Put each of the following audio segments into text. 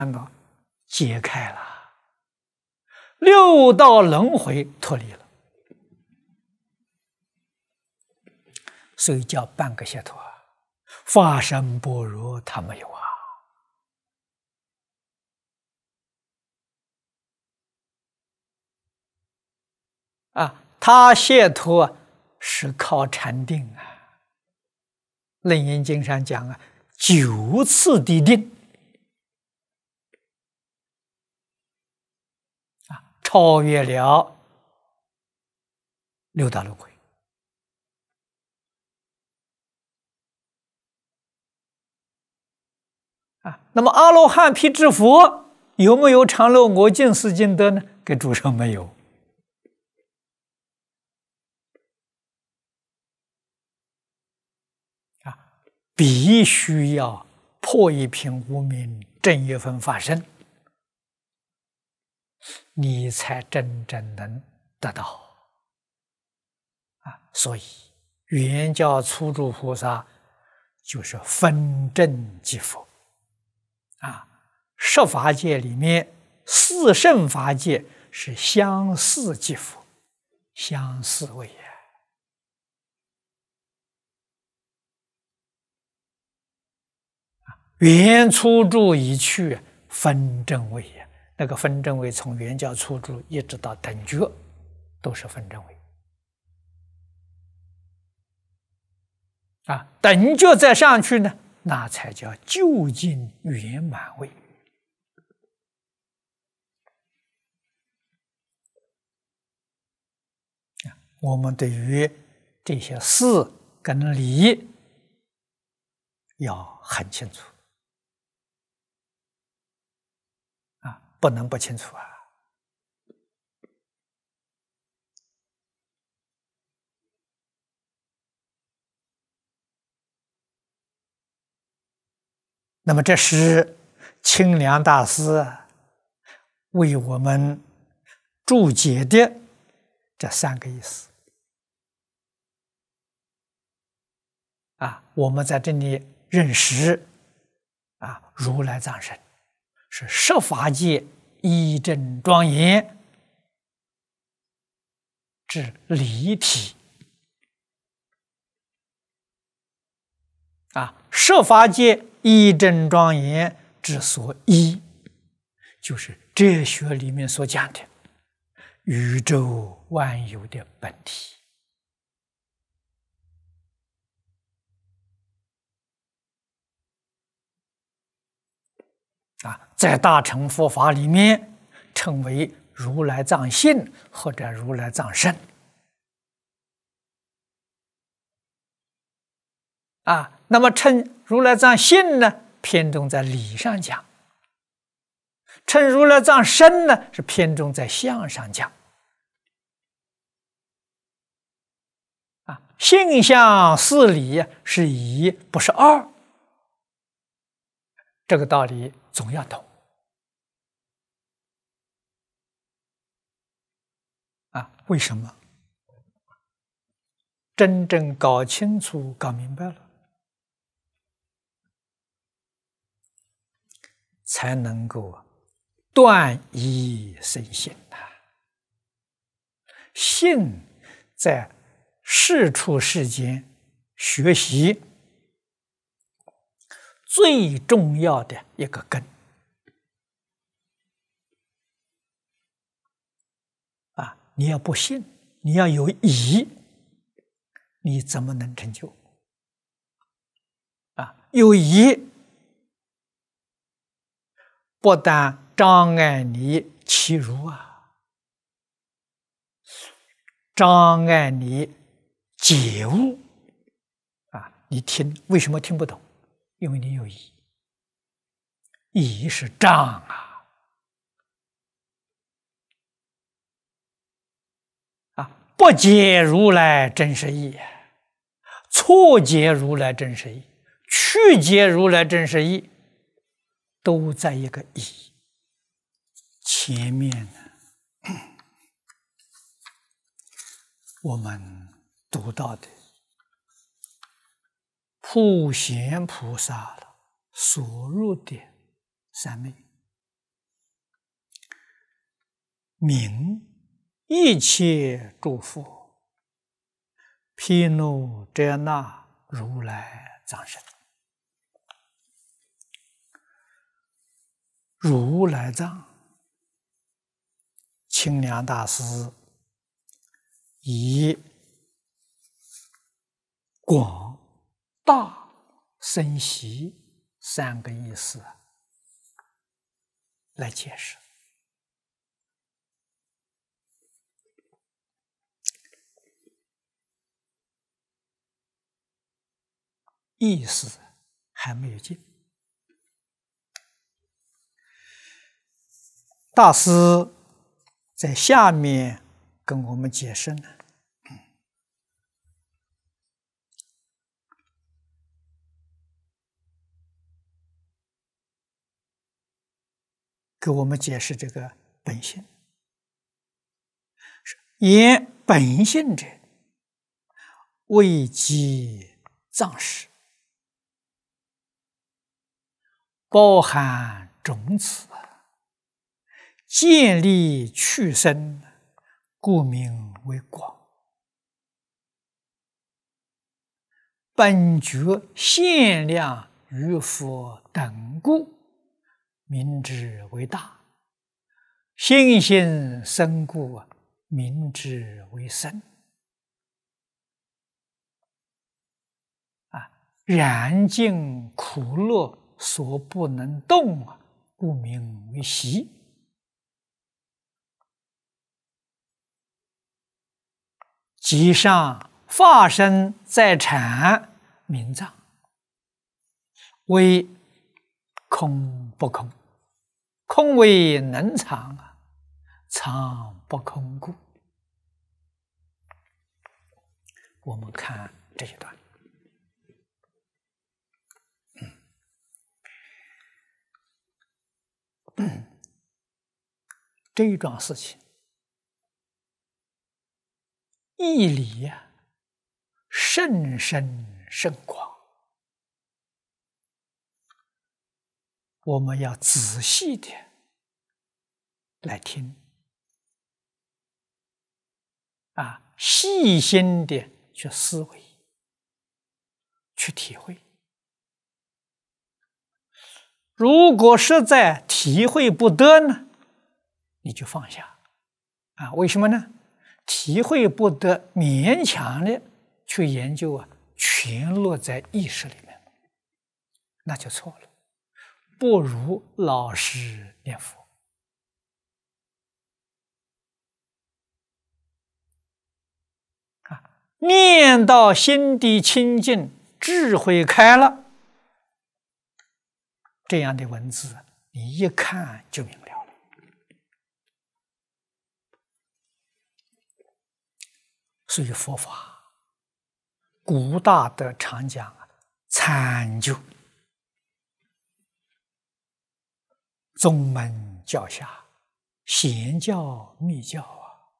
呢解开了，六道轮回脱离了，所以叫半个解脱啊。法身般若他没有他解脱是靠禅定啊。楞严经上讲9次的定超越了六道轮回那么阿罗汉辟支佛有没有常乐我净四净德呢？给主说没有。必须要破一品无明，正一分法身，你才真正能得到所以圆教初住菩萨就是分正即佛十法界里面四圣法界是相似即佛，相似位也。圆初住已去，分正位也。那个分正位从圆教初住一直到等觉，都是分正位等觉再上去呢，那才叫究竟圆满位我们对于这些事跟理要很清楚不能不清楚那么这是清凉大师为我们注解的这3个意思我们在这里认识如来藏身是十法界一真庄严之离体十法界一真庄严之所依，就是哲学里面所讲的宇宙万有的本体在大乘佛法里面称为如来藏性或者如来藏身那么称如来藏性呢，偏重在理上讲；称如来藏身呢，是偏重在相上讲。性相四理是一，不是二，这个道理总要懂为什么？真正搞清楚、搞明白了，才能够断疑生信信在世出世间学习最重要的一个根你要不信，你要有疑，你怎么能成就有疑不但障碍你起如障碍你解悟你听为什么听不懂？因为你有疑，疑是障不解如来真实义，错解如来真实义，曲解如来真实义，都在一个疑前面我们读到的普贤菩萨所入的三昧名一切诸佛，毗卢遮那如来藏身。如来藏，清凉大师以广大深细三个意思来解释。意思还没有尽，大师在下面跟我们解释呢，给我们解释这个本性。言本性者，谓即藏识，包含种子，建立去生，故名为广。本觉限量于佛等故，名之为大。心性深故，名之为深。然境苦乐所不能动，故名为习。即上法身在禅，名藏，为空不空，空为能藏，藏不空故。我们看这一段。这一桩事情义理甚深甚广，我们要仔细的来听，细心的去思维，去体会。如果实在体会不得呢，你就放下。为什么呢？体会不得，勉强的去研究全落在意识里面，那就错了。不如老实念佛。念到心地清净，智慧开了，这样的文字你一看就明了了。所以佛法古大德常讲参究宗门教下，显教密教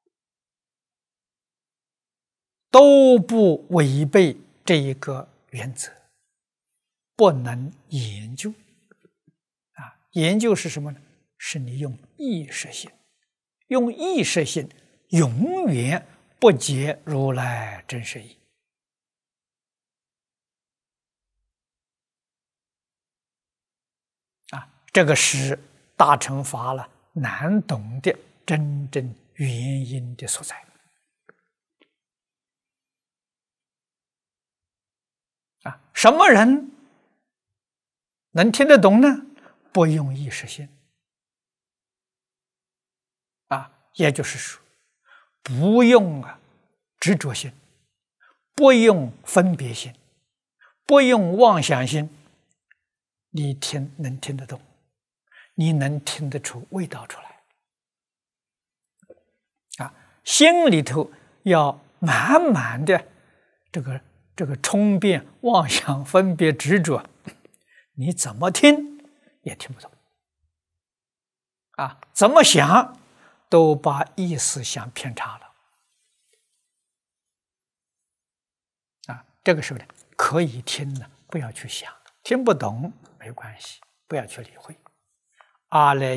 都不违背这一个原则，不能研究。研究是什么呢？是你用意识心，用意识心永远不解如来真实义。这个是大乘法了难懂的真正原因的所在。什么人能听得懂呢？不用意识心。也就是说，不用执着心，不用分别心，不用妄想心，你能听得懂，你能听得出味道出来。心里头要满满的这个冲变、妄想、分别、执着，你怎么听也听不懂。怎么想都把意思想偏差了。这个时候呢，可以听呢，不要去想，听不懂没关系，不要去理会。阿赖